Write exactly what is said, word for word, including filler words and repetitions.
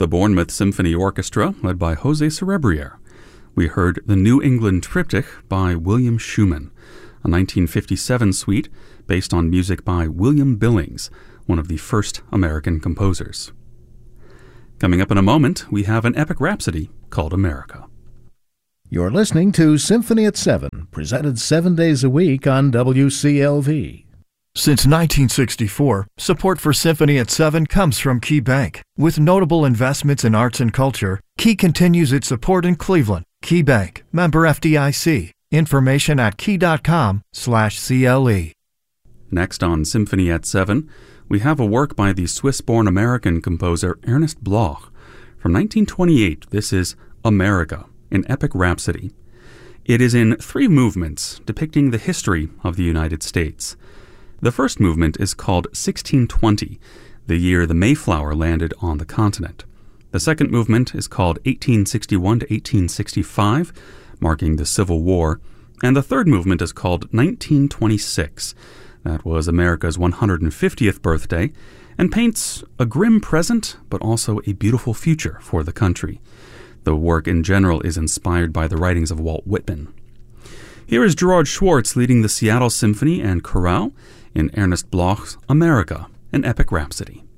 the Bournemouth Symphony Orchestra, led by José Cerebrier. We heard the New England Triptych by William Schumann, a nineteen fifty-seven suite based on music by William Billings, one of the first American composers. Coming up in a moment, we have an epic rhapsody called America. You're listening to Symphony at seven, presented seven days a week on W C L V. Since nineteen sixty-four, support for Symphony at seven comes from Key Bank. With notable investments in arts and culture, Key continues its support in Cleveland. Key Bank, member F D I C. Information at key.com slash CLE. Next on Symphony at seven, we have a work by the Swiss-born American composer Ernest Bloch. From nineteen twenty-eight, this is America, an epic rhapsody. It is in three movements depicting the history of the United States. The first movement is called sixteen twenty, the year the Mayflower landed on the continent. The second movement is called eighteen sixty-one to eighteen sixty-five, marking the Civil War. And the third movement is called nineteen twenty-six. That was America's one hundred fiftieth birthday, and paints a grim present, but also a beautiful future for the country. The work in general is inspired by the writings of Walt Whitman. Here is Gerard Schwartz leading the Seattle Symphony and Chorale in Ernest Bloch's America, an epic rhapsody.